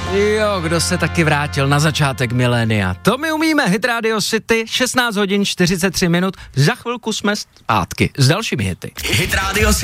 Jo, kdo se taky vrátil na začátek milénia. To my umíme, Hit Radio City, 16 hodin 43 minut, za chvilku jsme zpátky s dalšími hity. Hit Radio